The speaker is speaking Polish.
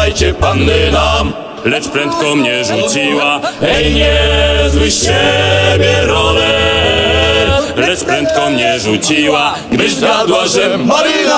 dajcie panny nam. Lecz prędko mnie rzuciła, ej niezły z ciebie roler. Lecz prędko mnie rzuciła, gdyż zgadła, że Maryna